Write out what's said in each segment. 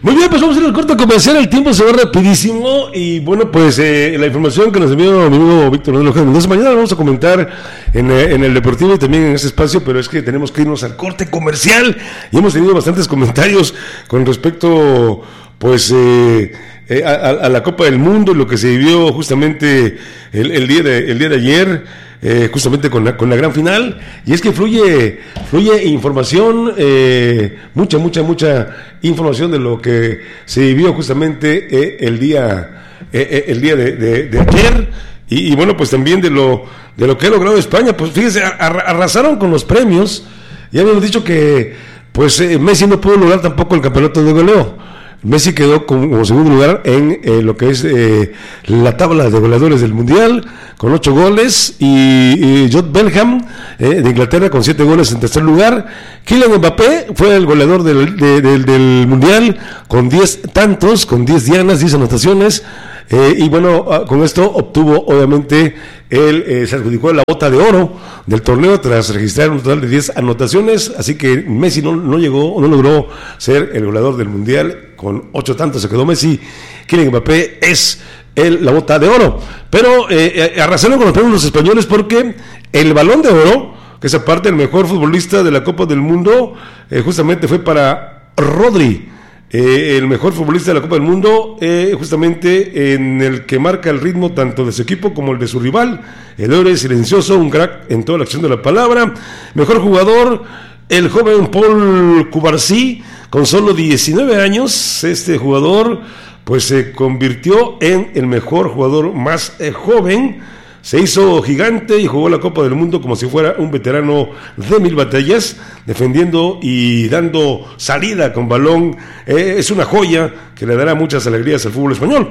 Muy bien, pues vamos a ir al corte comercial, el tiempo se va rapidísimo y bueno, pues la información que nos envió mi amigo Víctor Manuel Ojeda Mendoza, mañana la vamos a comentar en el Deportivo y también en ese espacio, pero es que tenemos que irnos al corte comercial y hemos tenido bastantes comentarios con respecto pues a la Copa del Mundo, lo que se vivió justamente el día de ayer. Justamente con la gran final, y es que fluye información, mucha información de lo que se vivió justamente el día de ayer, y bueno, pues también de lo que ha logrado España. Pues fíjense, arrasaron con los premios. Ya habíamos dicho que pues Messi no pudo lograr tampoco el campeonato de goleo. Messi quedó como segundo lugar en lo que es la tabla de goleadores del Mundial, con 8 goles, y Jude Bellingham de Inglaterra con 7 goles en tercer lugar. Kylian Mbappé fue el goleador del Mundial con 10 tantos, con 10 dianas, 10 anotaciones. Y bueno, con esto obtuvo, obviamente, se adjudicó la bota de oro del torneo tras registrar un total de 10 anotaciones, así que Messi no logró ser el goleador del Mundial, con 8 tantos se quedó Messi. Kylian Mbappé es la bota de oro, pero arrasaron con los premios los españoles, porque el Balón de Oro, que es aparte el mejor futbolista de la Copa del Mundo, justamente fue para Rodri. El mejor futbolista de la Copa del Mundo, justamente en el que marca el ritmo tanto de su equipo como el de su rival. El héroe silencioso, un crack en toda la acción de la palabra. Mejor jugador, el joven Paul Cubarsí, con solo 19 años. Este jugador pues se convirtió en el mejor jugador más joven. Se hizo gigante y jugó la Copa del Mundo como si fuera un veterano de 1000 batallas, defendiendo y dando salida con balón. Es una joya que le dará muchas alegrías al fútbol español.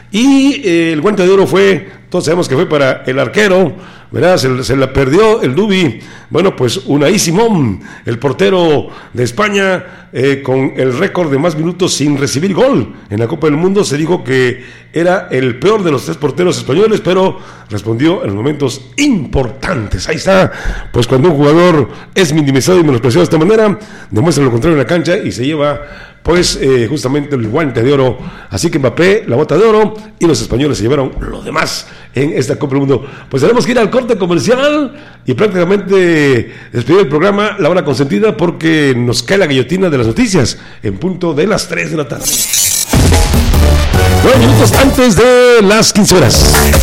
Y el guante de oro todos sabemos que fue para el arquero, ¿verdad? Se la perdió el Dubi. Bueno, pues Unai Simón, el portero de España, con el récord de más minutos sin recibir gol en la Copa del Mundo. Se dijo que era el peor de los 3 porteros españoles, pero respondió en los momentos importantes. Ahí está, pues cuando un jugador es minimizado y menospreciado de esta manera, demuestra lo contrario en la cancha y se lleva pues justamente el guante de oro. Así que Mbappé, la bota de oro, y los españoles se llevaron lo demás en esta Copa del Mundo. Pues tenemos que ir al corte comercial y prácticamente despedir el programa, la hora consentida, porque nos cae la guillotina de las noticias en punto de las 3 de la tarde. 9 minutos antes de las 15 horas.